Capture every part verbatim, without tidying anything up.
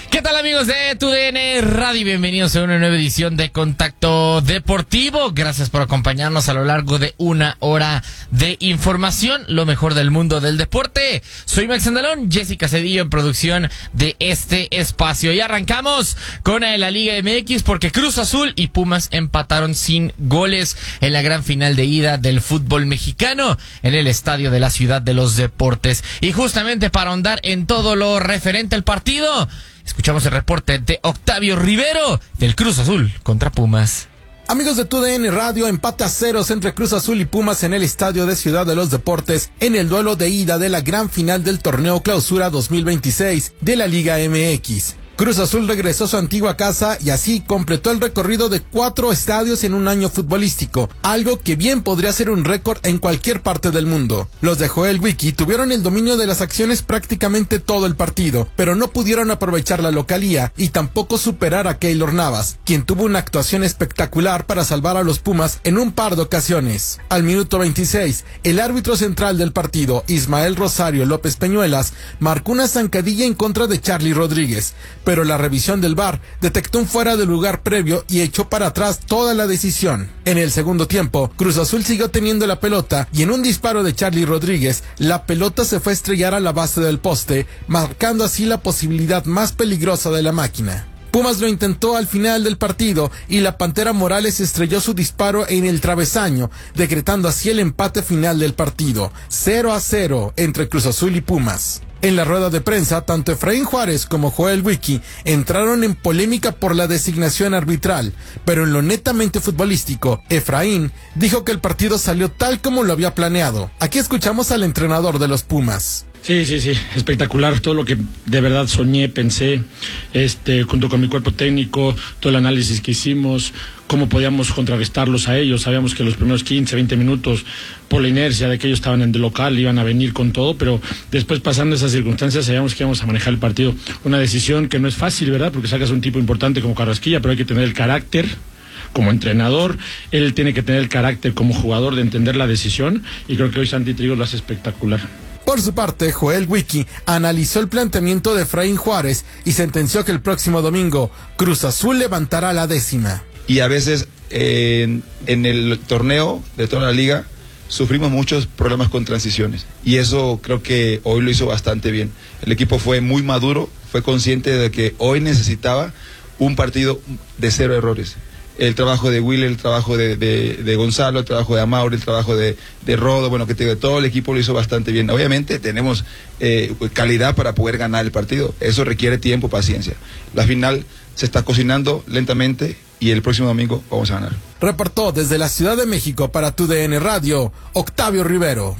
¿Qué tal, amigos de Tu D N Radio? Bienvenidos a una nueva edición de Contacto Deportivo. Gracias por acompañarnos a lo largo de una hora de información, lo mejor del mundo del deporte. Soy Max Andalón, Jessica Cedillo en producción de este espacio. Y arrancamos con la Liga M X porque Cruz Azul y Pumas empataron sin goles en la gran final de ida del fútbol mexicano en el Estadio de la Ciudad de los Deportes. Y justamente para ahondar en todo lo referente al partido, escuchamos el reporte de Octavio Rivero del Cruz Azul contra Pumas. Amigos de Tu D N Radio, empate a ceros entre Cruz Azul y Pumas en el Estadio de Ciudad de los Deportes en el duelo de ida de la gran final del torneo Clausura dos mil veintiséis de la Liga M X. Cruz Azul regresó a su antigua casa y así completó el recorrido de cuatro estadios en un año futbolístico, algo que bien podría ser un récord en cualquier parte del mundo. Los de Joel Wiki tuvieron el dominio de las acciones prácticamente todo el partido, pero no pudieron aprovechar la localía y tampoco superar a Keylor Navas, quien tuvo una actuación espectacular para salvar a los Pumas en un par de ocasiones. Al minuto veintiséis, el árbitro central del partido, Ismael Rosario López Peñuelas, marcó una zancadilla en contra de Charlie Rodríguez, pero la revisión del V A R detectó un fuera de lugar previo y echó para atrás toda la decisión. En el segundo tiempo, Cruz Azul siguió teniendo la pelota y en un disparo de Charlie Rodríguez, la pelota se fue a estrellar a la base del poste, marcando así la posibilidad más peligrosa de la máquina. Pumas lo intentó al final del partido y la Pantera Morales estrelló su disparo en el travesaño, decretando así el empate final del partido, cero a cero entre Cruz Azul y Pumas. En la rueda de prensa, tanto Efraín Juárez como Joel Wiki entraron en polémica por la designación arbitral, pero en lo netamente futbolístico, Efraín dijo que el partido salió tal como lo había planeado. Aquí escuchamos al entrenador de los Pumas. Sí, sí, sí, espectacular, todo lo que de verdad soñé, pensé, este, junto con mi cuerpo técnico, todo el análisis que hicimos, cómo podíamos contrarrestarlos a ellos. Sabíamos que los primeros quince, veinte minutos, por la inercia de que ellos estaban en el local, iban a venir con todo, pero después, pasando esas circunstancias, sabíamos que íbamos a manejar el partido. Una decisión que no es fácil, ¿verdad? Porque sacas un tipo importante como Carrasquilla, pero hay que tener el carácter como entrenador, él tiene que tener el carácter como jugador de entender la decisión, y creo que hoy Santi Trigo lo hace espectacular. Por su parte, Joel Wiki analizó el planteamiento de Efraín Juárez y sentenció que el próximo domingo Cruz Azul levantará la décima. Y a veces eh, en, en el torneo de toda la liga sufrimos muchos problemas con transiciones y eso creo que hoy lo hizo bastante bien. El equipo fue muy maduro, fue consciente de que hoy necesitaba un partido de cero errores. El trabajo de Will, el trabajo de, de, de Gonzalo, el trabajo de Amauri, el trabajo de, de Rodo, bueno, que te digo, todo el equipo lo hizo bastante bien. Obviamente tenemos eh, calidad para poder ganar el partido, eso requiere tiempo, paciencia. La final se está cocinando lentamente y el próximo domingo vamos a ganar. Reportó desde la Ciudad de México para Tu D N Radio, Octavio Rivero.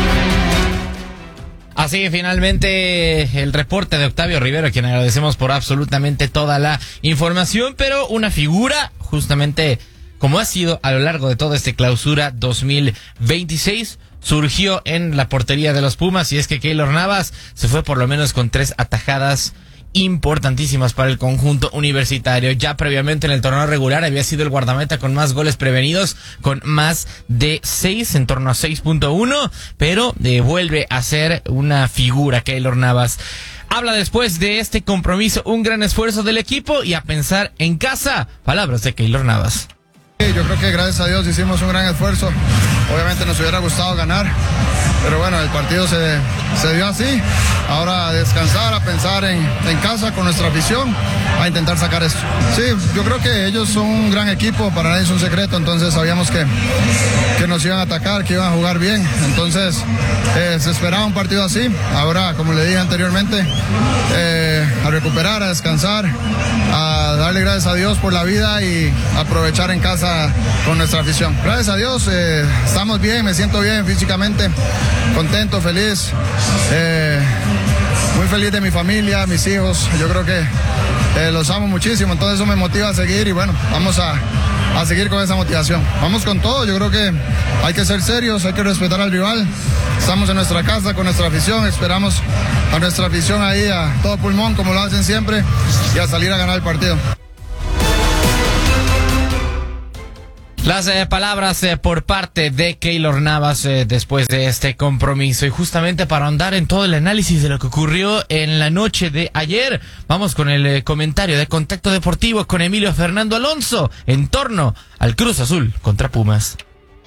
Así finalmente el reporte de Octavio Rivero, a quien agradecemos por absolutamente toda la información, pero una figura justamente como ha sido a lo largo de toda este Clausura dos mil veintiséis, surgió en la portería de los Pumas, y es que Keylor Navas se fue por lo menos con tres atajadas importantísimas para el conjunto universitario. Ya previamente en el torneo regular había sido el guardameta con más goles prevenidos, con más de seis, en torno a seis punto uno, pero eh, vuelve a ser una figura Keylor Navas. Habla después de este compromiso, un gran esfuerzo del equipo y a pensar en casa. Palabras de Keylor Navas. Yo creo que gracias a Dios hicimos un gran esfuerzo. Obviamente nos hubiera gustado ganar, pero bueno, el partido se, se dio así. Ahora a descansar, a pensar en, en casa con nuestra afición, a intentar sacar esto. Sí, yo creo que ellos son un gran equipo, para nadie es un secreto, entonces sabíamos que, que nos iban a atacar, que iban a jugar bien. Entonces eh, se esperaba un partido así. Ahora, como le dije anteriormente, eh, a recuperar, a descansar, a darle gracias a Dios por la vida y aprovechar en casa con nuestra afición. Gracias a Dios, eh, estamos bien, me siento bien físicamente, contento, feliz, eh, muy feliz de mi familia, mis hijos. Yo creo que eh, los amo muchísimo, entonces eso me motiva a seguir y bueno, vamos a, a seguir con esa motivación. Vamos con todo, yo creo que hay que ser serios, hay que respetar al rival. Estamos en nuestra casa con nuestra afición, esperamos a nuestra afición ahí a todo pulmón como lo hacen siempre y a salir a ganar el partido. Las eh, palabras eh, por parte de Keylor Navas eh, después de este compromiso. Y justamente para ahondar en todo el análisis de lo que ocurrió en la noche de ayer, vamos con el eh, comentario de Contacto Deportivo con Emilio Fernando Alonso en torno al Cruz Azul contra Pumas.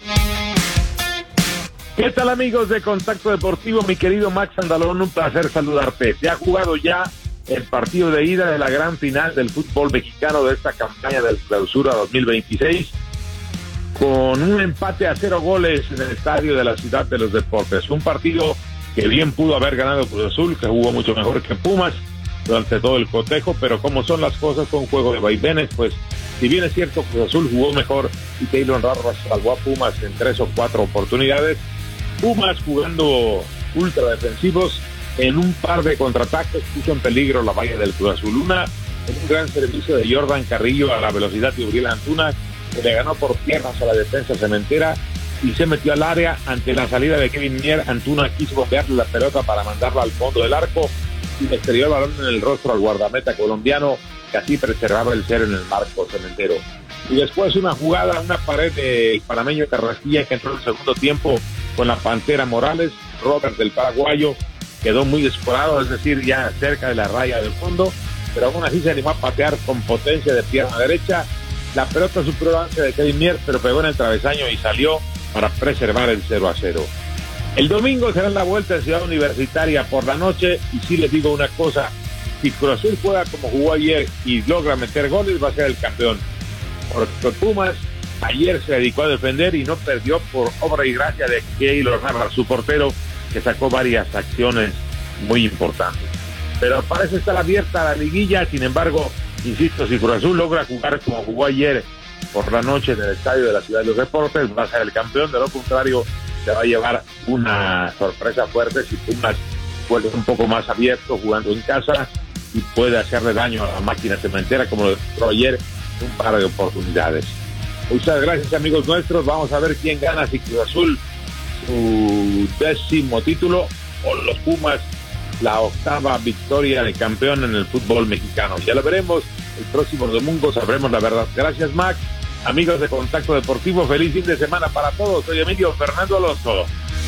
¿Qué tal, amigos de Contacto Deportivo? Mi querido Max Andalón, un placer saludarte. Se ha jugado ya el partido de ida de la gran final del fútbol mexicano de esta campaña del Clausura dos mil veintiséis, con un empate a cero goles en el estadio de la Ciudad de los Deportes. Un partido que bien pudo haber ganado Cruz Azul, que jugó mucho mejor que Pumas durante todo el cotejo, pero como son las cosas con juego de vaivenes, pues si bien es cierto Cruz Azul jugó mejor y Keylor Navas salvó a Pumas en tres o cuatro oportunidades, Pumas jugando ultra defensivos en un par de contraataques puso en peligro la valla del Cruz Azul. Una en un gran servicio de Jordan Carrillo a la velocidad de Uriel Antuna, que le ganó por piernas a la defensa cementera y se metió al área. Ante la salida de Kevin Mier, Antuna quiso golpearle la pelota para mandarla al fondo del arco y le estrelló el balón en el rostro al guardameta colombiano, que así preservaba el cero en el marco cementero. Y después una jugada, una pared del panameño Carrasquilla, que entró en el segundo tiempo con la Pantera Morales. Robert, del paraguayo, quedó muy descolado, es decir, ya cerca de la raya del fondo, pero aún así se animó a patear con potencia de pierna derecha. La pelota superó el avance de Kevin Mier, pero pegó en el travesaño y salió para preservar el cero a cero. El domingo será la vuelta de Ciudad Universitaria por la noche, y sí les digo una cosa: si Cruz Azul juega como jugó ayer y logra meter goles, va a ser el campeón. Porque Pumas ayer se dedicó a defender y no perdió por obra y gracia de Keylor Navas, su portero, que sacó varias acciones muy importantes. Pero parece estar abierta la liguilla. Sin embargo, insisto, si Cruz Azul logra jugar como jugó ayer por la noche en el estadio de la Ciudad de los Deportes, va a ser el campeón. De lo contrario, se va a llevar una sorpresa fuerte si Pumas vuelve un poco más abierto jugando en casa y puede hacerle daño a la máquina cementera, como lo demostró ayer en un par de oportunidades. Muchas gracias, amigos nuestros. Vamos a ver quién gana, si Cruz Azul su décimo título o los Pumas la octava victoria de campeón en el fútbol mexicano. Ya lo veremos el próximo domingo, sabremos la verdad. Gracias, Max. Amigos de Contacto Deportivo, feliz fin de semana para todos. Soy Emilio Fernando Alonso.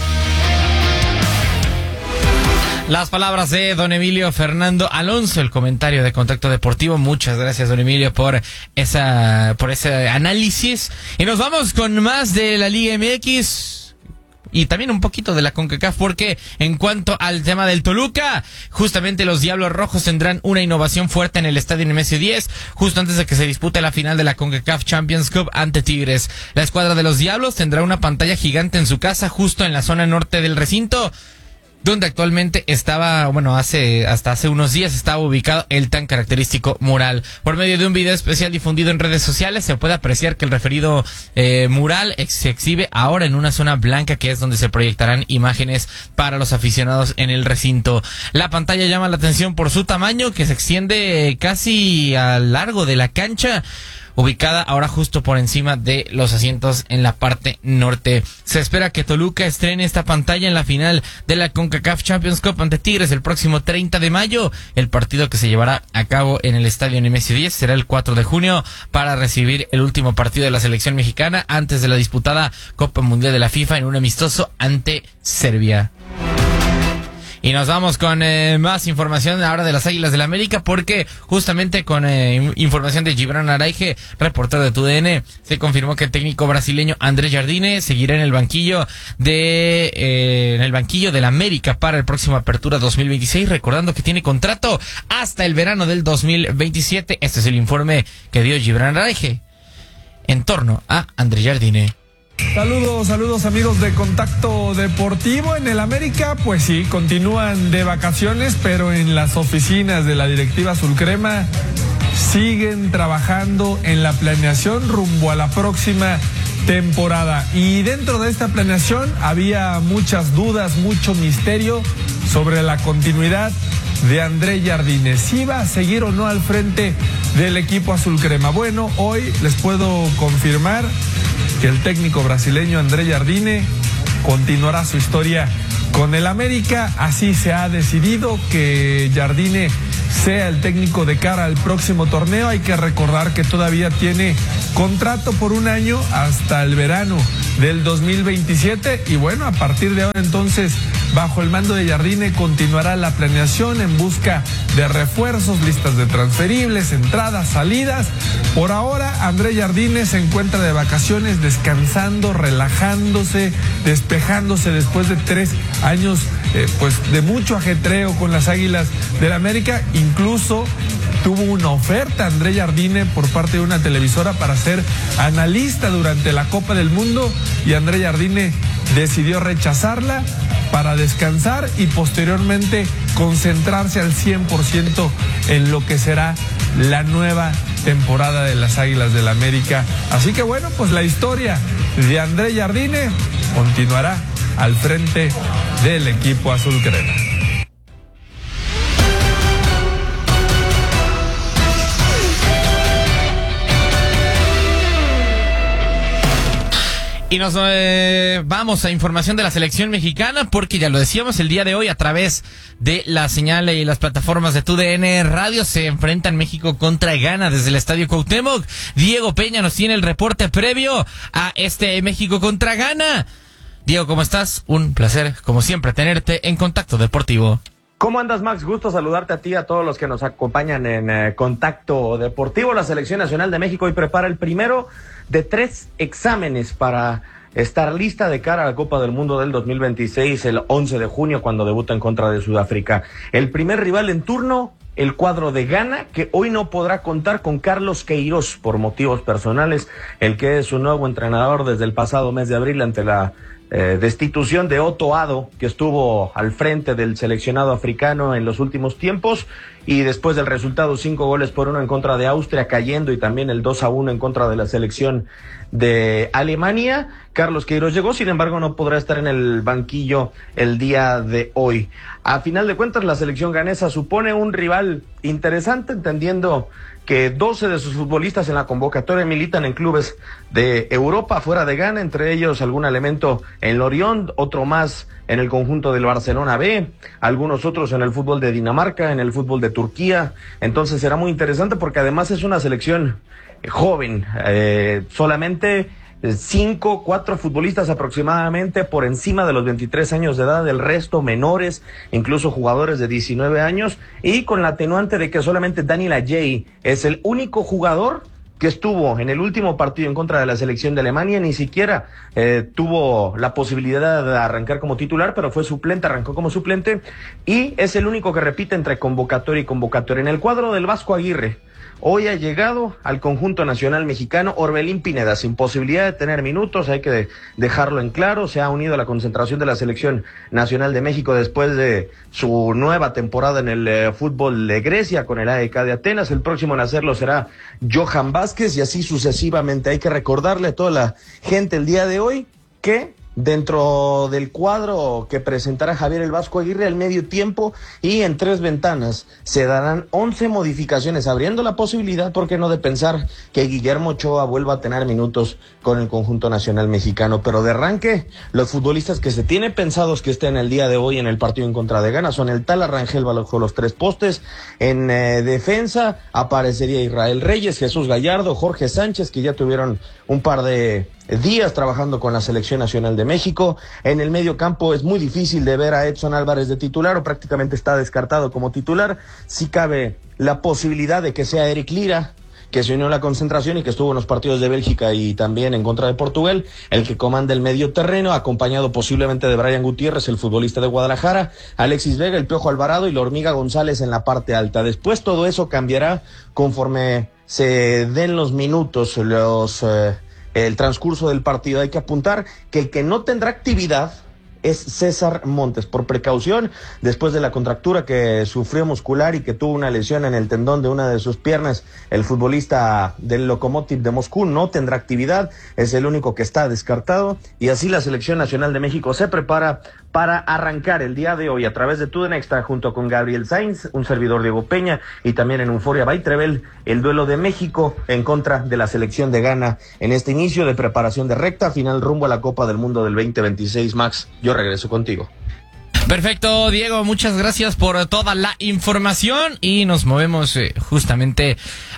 Las palabras de don Emilio Fernando Alonso, el comentario de Contacto Deportivo. Muchas gracias, don Emilio, por esa, por ese análisis. Y nos vamos con más de la Liga M X. Y también un poquito de la CONCACAF, porque en cuanto al tema del Toluca, justamente los Diablos Rojos tendrán una innovación fuerte en el estadio Nemesio diez, justo antes de que se dispute la final de la CONCACAF Champions Cup ante Tigres. La escuadra de los Diablos tendrá una pantalla gigante en su casa, justo en la zona norte del recinto, donde actualmente estaba, bueno, hace hasta hace unos días estaba ubicado el tan característico mural. Por medio de un video especial difundido en redes sociales, se puede apreciar que el referido eh, mural ex se exhibe ahora en una zona blanca, que es donde se proyectarán imágenes para los aficionados en el recinto. La pantalla llama la atención por su tamaño, que se extiende casi a lo largo de la cancha, ubicada ahora justo por encima de los asientos en la parte norte. Se espera que Toluca estrene esta pantalla en la final de la CONCACAF Champions Cup ante Tigres el próximo treinta de mayo. El partido, que se llevará a cabo en el estadio Nemesio diez, será el cuatro de junio para recibir el último partido de la selección mexicana antes de la disputada Copa Mundial de la FIFA en un amistoso ante Serbia. Y nos vamos con eh, más información ahora de las Águilas del la América, porque justamente con eh, información de Gibran Araige, reportero de T U D N, se confirmó que el técnico brasileño Andrés Jardine seguirá en el banquillo de eh, en el banquillo del América para el próximo Apertura dos mil veintiséis, recordando que tiene contrato hasta el verano del dos mil veintisiete. Este es el informe que dio Gibran Araige en torno a Andrés Jardine. Saludos, saludos amigos de Contacto Deportivo. En el América, pues sí, continúan de vacaciones, pero en las oficinas de la directiva azulcrema siguen trabajando en la planeación rumbo a la próxima temporada. Y dentro de esta planeación había muchas dudas, mucho misterio sobre la continuidad de Andrés Jardine, si va a seguir o no al frente del equipo azulcrema. Bueno, hoy les puedo confirmar que el técnico brasileño Andrés Jardine continuará su historia con el América. Así se ha decidido, que Jardine sea el técnico de cara al próximo torneo. Hay que recordar que todavía tiene contrato por un año hasta el verano del dos mil veintisiete y bueno, a partir de ahora entonces, bajo el mando de Jardine continuará la planeación en busca de refuerzos, listas de transferibles, entradas, salidas. Por ahora, André Jardine se encuentra de vacaciones, descansando, relajándose, despejándose después de tres años eh, pues de mucho ajetreo con las Águilas del América. Incluso tuvo una oferta André Jardine por parte de una televisora para ser analista durante la Copa del Mundo y André Jardine decidió rechazarla para descansar y posteriormente concentrarse al cien por ciento en lo que será la nueva temporada de las Águilas del América. Así que bueno, pues la historia de André Jardine continuará al frente del equipo azul crema. Y nos eh, vamos a información de la selección mexicana, porque ya lo decíamos, el día de hoy a través de la señal y las plataformas de T U D N Radio se enfrentan México contra Ghana desde el Estadio Cuauhtémoc. Diego Peña nos tiene el reporte previo a este México contra Ghana. Diego, ¿cómo estás? Un placer, como siempre, tenerte en Contacto Deportivo. ¿Cómo andas, Max? Gusto saludarte a ti, a todos los que nos acompañan en eh, Contacto Deportivo. La Selección Nacional de México hoy prepara el primero de tres exámenes para estar lista de cara a la Copa del Mundo del dos mil veintiséis, el once de junio, cuando debuta en contra de Sudáfrica. El primer rival en turno, el cuadro de Ghana, que hoy no podrá contar con Carlos Queiroz por motivos personales, el que es su nuevo entrenador desde el pasado mes de abril ante la Eh, destitución de Otto Addo, que estuvo al frente del seleccionado africano en los últimos tiempos, y después del resultado cinco goles por uno en contra de Austria, cayendo, y también el dos a uno en contra de la selección de Alemania, Carlos Queiroz llegó, sin embargo no podrá estar en el banquillo el día de hoy. A final de cuentas, la selección ganesa supone un rival interesante, entendiendo que doce de sus futbolistas en la convocatoria militan en clubes de Europa, fuera de Ghana, entre ellos algún elemento en Lorient, otro más en el conjunto del Barcelona B, algunos otros en el fútbol de Dinamarca, en el fútbol de Turquía. Entonces será muy interesante porque además es una selección joven, eh, solamente cinco, cuatro futbolistas aproximadamente por encima de los veintitrés años de edad, el resto menores, incluso jugadores de diecinueve años, y con la atenuante de que solamente Daniel Ajay es el único jugador que estuvo en el último partido en contra de la selección de Alemania, ni siquiera eh, tuvo la posibilidad de arrancar como titular, pero fue suplente, arrancó como suplente, y es el único que repite entre convocatoria y convocatoria. En el cuadro del Vasco Aguirre, hoy ha llegado al conjunto nacional mexicano Orbelín Pineda, sin posibilidad de tener minutos, hay que dejarlo en claro. Se ha unido a la concentración de la Selección Nacional de México después de su nueva temporada en el eh, fútbol de Grecia con el A E K de Atenas. El próximo en hacerlo será Johan Vázquez, y así sucesivamente. Hay que recordarle a toda la gente el día de hoy que dentro del cuadro que presentará Javier el Vasco Aguirre al medio tiempo y en tres ventanas se darán once modificaciones, abriendo la posibilidad, ¿por qué no?, de pensar que Guillermo Ochoa vuelva a tener minutos con el conjunto nacional mexicano. Pero de arranque, los futbolistas que se tiene pensados que estén el día de hoy en el partido en contra de Ghana son el Tala Rangel bajo los tres postes. En eh, defensa aparecería Israel Reyes, Jesús Gallardo, Jorge Sánchez, que ya tuvieron un par de días trabajando con la Selección Nacional de México. En el medio campo es muy difícil de ver a Edson Álvarez de titular, o prácticamente está descartado como titular. Sí cabe la posibilidad de que sea Eric Lira, que se unió a la concentración y que estuvo en los partidos de Bélgica y también en contra de Portugal, el que comanda el medio terreno, acompañado posiblemente de Brian Gutiérrez, el futbolista de Guadalajara, Alexis Vega, el Piojo Alvarado y la Hormiga González en la parte alta. Después todo eso cambiará conforme se den los minutos, los eh, el transcurso del partido. Hay que apuntar que el que no tendrá actividad es César Montes, por precaución, después de la contractura que sufrió muscular y que tuvo una lesión en el tendón de una de sus piernas. El futbolista del Lokomotiv de Moscú no tendrá actividad, es el único que está descartado, y así la Selección Nacional de México se prepara para arrancar el día de hoy a través de T U D N Extra junto con Gabriel Sainz, un servidor Diego Peña, y también en Euforia by Trebel, el duelo de México en contra de la selección de Ghana en este inicio de preparación de recta final rumbo a la Copa del Mundo del veinte veintiséis. Max, yo regreso contigo. Perfecto, Diego, muchas gracias por toda la información y nos movemos eh, justamente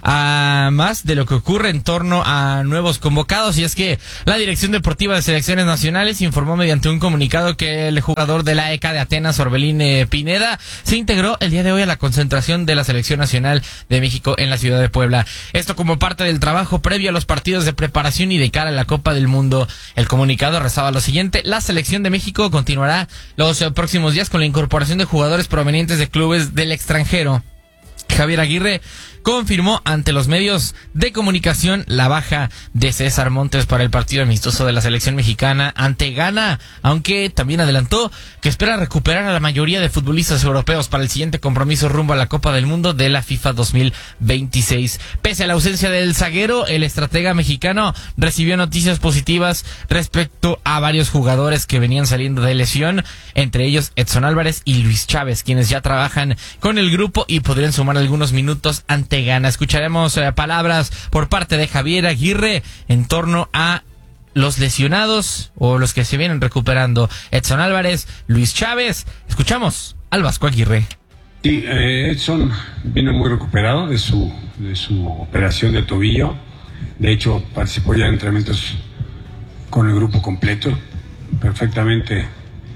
a más de lo que ocurre en torno a nuevos convocados, y es que la Dirección Deportiva de Selecciones Nacionales informó mediante un comunicado que el jugador de la E C A de Atenas, Orbelín eh, Pineda, se integró el día de hoy a la concentración de la Selección Nacional de México en la ciudad de Puebla. Esto como parte del trabajo previo a los partidos de preparación y de cara a la Copa del Mundo. El comunicado rezaba lo siguiente: la Selección de México continuará los eh, próximos días con la incorporación de jugadores provenientes de clubes del extranjero. Javier Aguirre confirmó ante los medios de comunicación la baja de César Montes para el partido amistoso de la selección mexicana ante Ghana, aunque también adelantó que espera recuperar a la mayoría de futbolistas europeos para el siguiente compromiso rumbo a la Copa del Mundo de la FIFA dos mil veintiséis. Pese a la ausencia del zaguero, el estratega mexicano recibió noticias positivas respecto a varios jugadores que venían saliendo de lesión, entre ellos Edson Álvarez y Luis Chávez, quienes ya trabajan con el grupo y podrían sumar algunos minutos ante Ghana. Escucharemos eh, palabras por parte de Javier Aguirre en torno a los lesionados o los que se vienen recuperando: Edson Álvarez, Luis Chávez. Escuchamos al Vasco Aguirre. Sí, eh, Edson viene muy recuperado de su, de su operación de tobillo. De hecho, participó ya en entrenamientos con el grupo completo, perfectamente.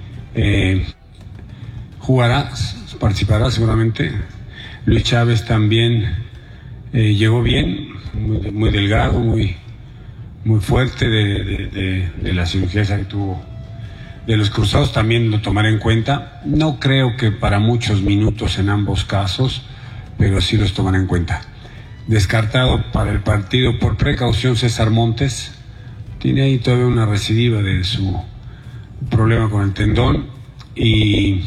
Eh, jugará, participará seguramente. Luis Chávez también eh, llegó bien, muy, muy delgado, muy, muy fuerte de, de, de, de la cirugía que tuvo de los cruzados, también lo tomaré en cuenta. No creo que para muchos minutos en ambos casos, pero sí los tomaré en cuenta. Descartado para el partido por precaución César Montes, tiene ahí todavía una recidiva de su problema con el tendón, y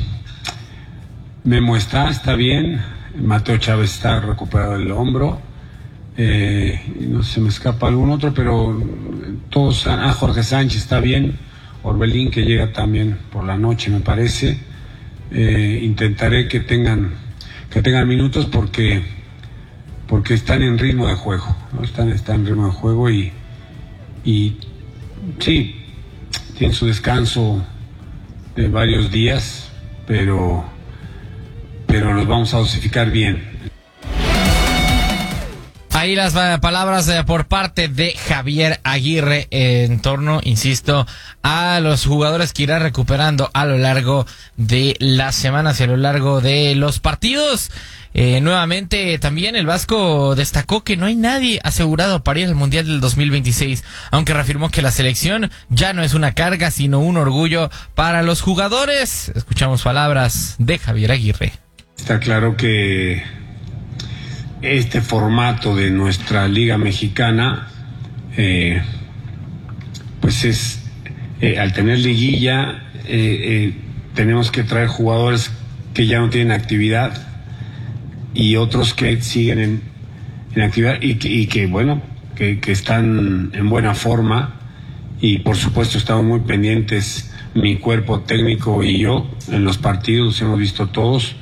Memo está, está bien. Mateo Chávez está recuperado del hombro, eh, no se me escapa algún otro, pero todos, ah, Jorge Sánchez está bien, Orbelín que llega también por la noche me parece. Eh, intentaré que tengan que tengan minutos porque porque están en ritmo de juego, ¿no? están, están en ritmo de juego y, y sí, tienen su descanso de varios días, pero pero los vamos a dosificar bien. Ahí las palabras eh, por parte de Javier Aguirre eh, en torno, insisto, a los jugadores que irá recuperando a lo largo de las semanas y a lo largo de los partidos. Eh, nuevamente también el Vasco destacó que no hay nadie asegurado para ir al Mundial del dos mil veintiséis, aunque reafirmó que la selección ya no es una carga, sino un orgullo para los jugadores. Escuchamos palabras de Javier Aguirre. Está claro que este formato de nuestra Liga Mexicana, eh, pues es, eh, al tener liguilla, eh, eh, tenemos que traer jugadores que ya no tienen actividad y otros que siguen en, en actividad y que, y que bueno, que, que están en buena forma, y por supuesto estamos muy pendientes, mi cuerpo técnico y yo, en los partidos, hemos visto todos.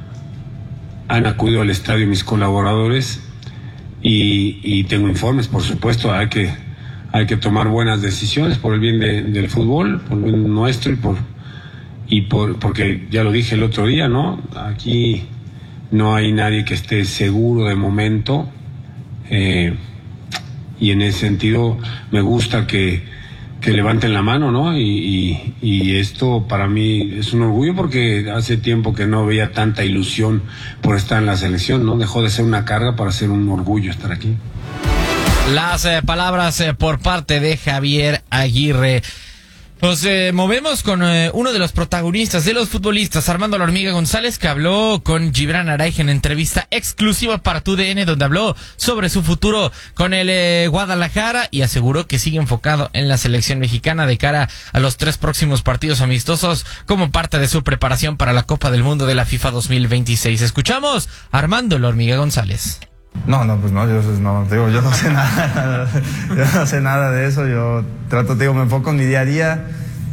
Han acudido al estadio mis colaboradores y, y tengo informes, por supuesto. Hay que, hay que tomar buenas decisiones por el bien de, del fútbol, por el bien nuestro y por y por porque ya lo dije el otro día, ¿no? Aquí no hay nadie que esté seguro de momento, eh, y en ese sentido me gusta que que levanten la mano, ¿no? Y, y, y esto para mí es un orgullo porque hace tiempo que no veía tanta ilusión por estar en la selección, ¿no? Dejó de ser una carga para ser un orgullo estar aquí. Las eh, palabras eh, por parte de Javier Aguirre. Nos eh, movemos con eh, uno de los protagonistas, de los futbolistas, Armando La Hormiga González, que habló con Gibran Araige en entrevista exclusiva para T U D N, donde habló sobre su futuro con el eh, Guadalajara y aseguró que sigue enfocado en la selección mexicana de cara a los tres próximos partidos amistosos como parte de su preparación para la Copa del Mundo de la FIFA dos mil veintiséis. Escuchamos a Armando La Hormiga González. No, no, pues no, yo no, digo, yo no sé nada, yo no sé nada de eso, yo trato, digo, me enfoco en mi día a día.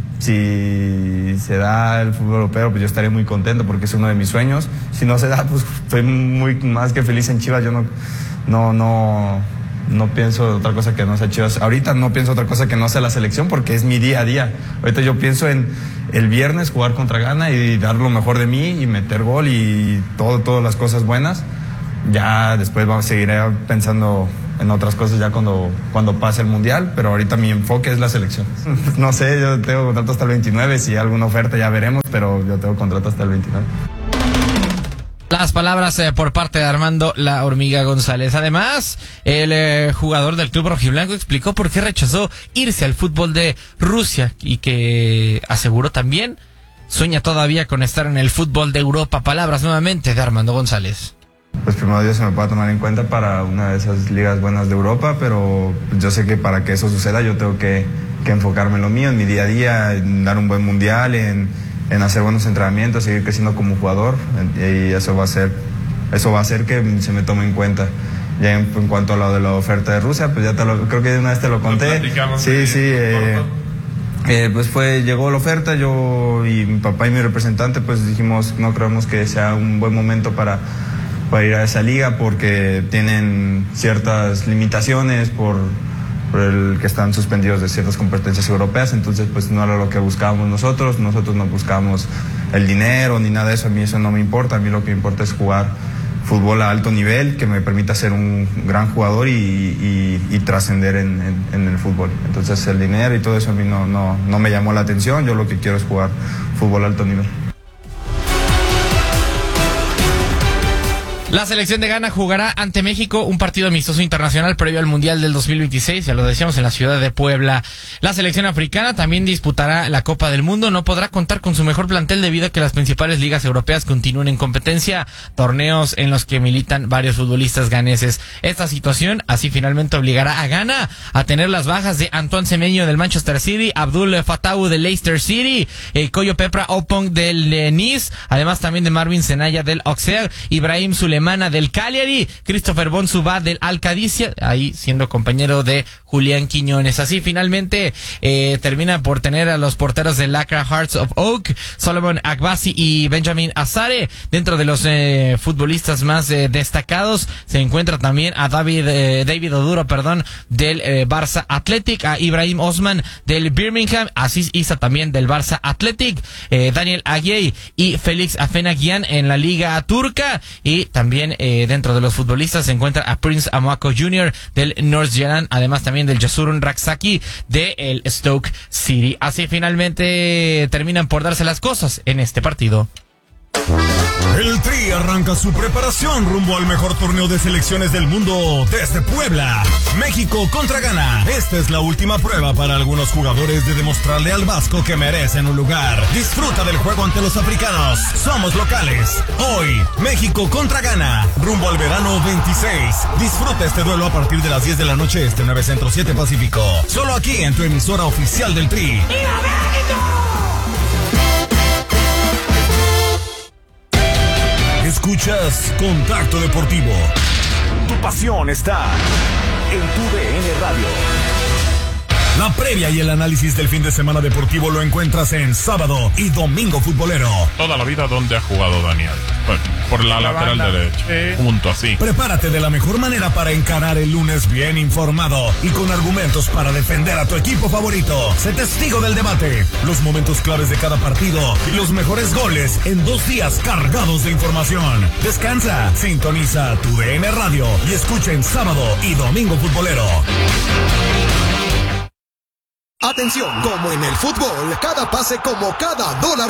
Si se da el fútbol europeo, pues yo estaré muy contento porque es uno de mis sueños. Si no se da, pues estoy muy más que feliz en Chivas. Yo no, no, no, no pienso otra cosa que no sea Chivas. Ahorita no pienso otra cosa que no sea la selección porque es mi día a día. Ahorita yo pienso en el viernes jugar contra Ghana y dar lo mejor de mí y meter gol y todo, todas las cosas buenas. Ya después vamos a seguir pensando en otras cosas ya cuando, cuando pase el Mundial, pero ahorita mi enfoque es la selección. No sé, yo tengo contrato hasta el veintinueve, si hay alguna oferta ya veremos, pero yo tengo contrato hasta el veintinueve. Las palabras eh, por parte de Armando La Hormiga González. Además, el eh, jugador del club rojiblanco explicó por qué rechazó irse al fútbol de Rusia y que aseguró también sueña todavía con estar en el fútbol de Europa. Palabras nuevamente de Armando González. Pues primero Dios se me pueda tomar en cuenta para una de esas ligas buenas de Europa, pero yo sé que para que eso suceda yo tengo que, que enfocarme en lo mío, en mi día a día, en dar un buen mundial, en, en hacer buenos entrenamientos, seguir creciendo como jugador, y eso va a ser, eso va a hacer que se me tome en cuenta. Ya en, en cuanto a lo de la oferta de Rusia, pues ya te lo, creo que de una vez te lo conté. Lo sí, sí. Eh, eh, pues fue, llegó la oferta, yo y mi papá y mi representante, pues dijimos, no creemos que sea un buen momento para para ir a esa liga porque tienen ciertas limitaciones por, por el que están suspendidos de ciertas competencias europeas, entonces pues no era lo que buscábamos nosotros, nosotros no buscamos el dinero ni nada de eso, a mí eso no me importa, a mí lo que me importa es jugar fútbol a alto nivel que me permita ser un gran jugador y, y, y trascender en, en, en el fútbol. Entonces el dinero y todo eso a mí no, no, no me llamó la atención, yo lo que quiero es jugar fútbol a alto nivel. La selección de Ghana jugará ante México un partido amistoso internacional previo al Mundial del dos mil veintiséis, ya lo decíamos, en la ciudad de Puebla. La selección africana también disputará la Copa del Mundo, no podrá contar con su mejor plantel debido a que las principales ligas europeas continúen en competencia, torneos en los que militan varios futbolistas ganeses. Esta situación así finalmente obligará a Ghana a tener las bajas de Antoine Semenyo del Manchester City, Abdul Fatawu del Leicester City, eh, Koyo Pepra Opong del eh, Nice, además también de Marvin Senaya del Auxerre, Ibrahim Suleiman del Cagliari, Christopher Bonsuba del Al-Qadisiyah, ahí siendo compañero de Julián Quiñones. Así finalmente eh, termina por tener a los porteros del Accra Hearts of Oak, Solomon Agbasi y Benjamin Azare. Dentro de los eh, futbolistas más eh, destacados se encuentra también a David eh, David Oduro, perdón, del eh, Barça Athletic, a Ibrahim Osman del Birmingham, Aziz Issa también del Barça Athletic, eh, Daniel Aguiy y Félix Afenagian en la Liga Turca, y también También eh, dentro de los futbolistas se encuentra a Prince Amoako junior del North Zealand, además también del Jasurun Raksaki del Stoke City. Así finalmente terminan por darse las cosas en este partido. El Tri arranca su preparación rumbo al mejor torneo de selecciones del mundo desde Puebla. México contra Ghana. Esta es la última prueba para algunos jugadores de demostrarle al Vasco que merecen un lugar. Disfruta del juego ante los africanos. Somos locales. Hoy, México contra Ghana. Rumbo al verano veintiséis. Disfruta este duelo a partir de las diez de la noche este, nueve Centro, siete Pacífico. Solo aquí en tu emisora oficial del Tri. ¡Viva México! Escuchas Contacto Deportivo. Tu pasión está en tu D N Radio. La previa y el análisis del fin de semana deportivo lo encuentras en Sábado y Domingo Futbolero. Toda la vida, ¿dónde ha jugado Daniel? Pues, por la, la lateral banda. Derecha. Sí. Junto así. Prepárate de la mejor manera para encarar el lunes bien informado y con argumentos para defender a tu equipo favorito. Sé testigo del debate, los momentos claves de cada partido y los mejores goles en dos días cargados de información. Descansa, sintoniza tu D N Radio y escucha en Sábado y Domingo Futbolero. Atención, como en el fútbol, cada pase como cada dólar